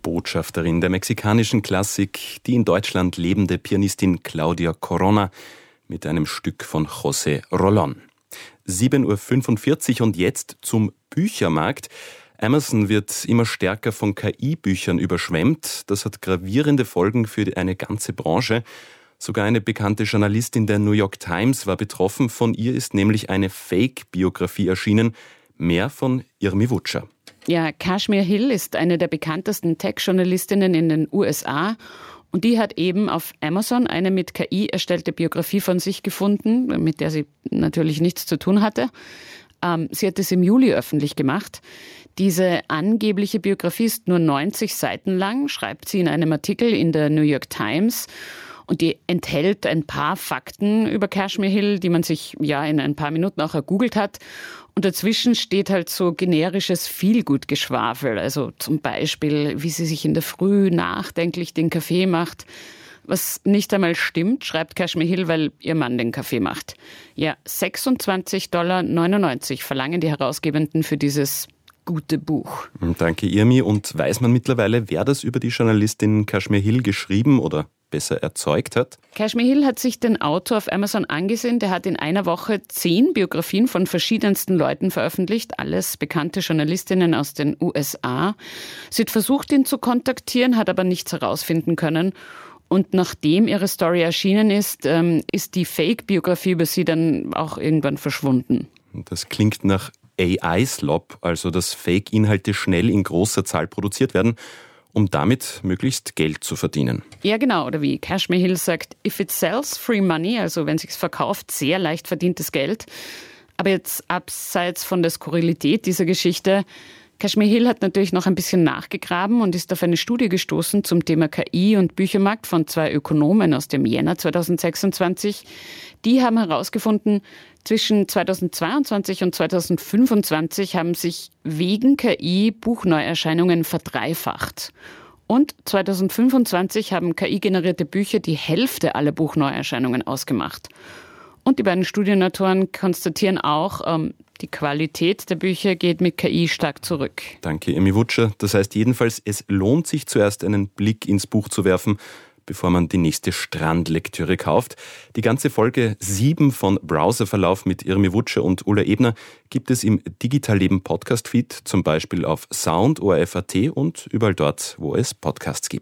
Botschafterin der mexikanischen Klassik, die in Deutschland lebende Pianistin Claudia Corona mit einem Stück von José Rolón. 7:45 Uhr und jetzt zum Büchermarkt. Amazon wird immer stärker von KI-Büchern überschwemmt. Das hat gravierende Folgen für eine ganze Branche. Sogar eine bekannte Journalistin der New York Times war betroffen. Von ihr ist nämlich eine Fake-Biografie erschienen. Mehr von Irmi Wutscher. Ja, Kashmir Hill ist eine der bekanntesten Tech-Journalistinnen in den USA. Und die hat eben auf Amazon eine mit KI erstellte Biografie von sich gefunden, mit der sie natürlich nichts zu tun hatte. Sie hat es im Juli öffentlich gemacht. Diese angebliche Biografie ist nur 90 Seiten lang, schreibt sie in einem Artikel in der New York Times. Und die enthält ein paar Fakten über Kashmir Hill, die man sich ja in ein paar Minuten auch ergoogelt hat. Und dazwischen steht halt so generisches Feelgood-Geschwafel. Also zum Beispiel, wie sie sich in der Früh nachdenklich den Kaffee macht. Was nicht einmal stimmt, schreibt Kashmir Hill, weil ihr Mann den Kaffee macht. Ja, $26,99 verlangen die Herausgebenden für dieses gute Buch. Danke, Irmi. Und weiß man mittlerweile, wer das über die Journalistin Kashmir Hill geschrieben oder besser erzeugt hat? Kashmir Hill hat sich den Autor auf Amazon angesehen. Der hat in einer Woche 10 Biografien von verschiedensten Leuten veröffentlicht. Alles bekannte Journalistinnen aus den USA. Sie hat versucht, ihn zu kontaktieren, hat aber nichts herausfinden können. Und nachdem ihre Story erschienen ist, ist die Fake-Biografie über sie dann auch irgendwann verschwunden. Das klingt nach AI-Slop, also dass Fake-Inhalte schnell in großer Zahl produziert werden, um damit möglichst Geld zu verdienen. Ja, genau. Oder wie Kashmir Hill sagt, if it sells, free money, also wenn es sich verkauft, sehr leicht verdientes Geld. Aber jetzt abseits von der Skurrilität dieser Geschichte, Kashmir Hill hat natürlich noch ein bisschen nachgegraben und ist auf eine Studie gestoßen zum Thema KI und Büchermarkt von 2 Ökonomen aus dem Jänner 2026. Die haben herausgefunden, zwischen 2022 und 2025 haben sich wegen KI Buchneuerscheinungen verdreifacht. Und 2025 haben KI-generierte Bücher die Hälfte aller Buchneuerscheinungen ausgemacht. Und die beiden Studienautoren konstatieren auch, die Qualität der Bücher geht mit KI stark zurück. Danke, Irmi Wutscher. Das heißt jedenfalls, es lohnt sich zuerst einen Blick ins Buch zu werfen, bevor man die nächste Strandlektüre kauft. Die ganze Folge 7 von Browserverlauf mit Irmi Wutscher und Ulla Ebner gibt es im Digitalleben Podcast-Feed, zum Beispiel auf Sound, ORF.at und überall dort, wo es Podcasts gibt.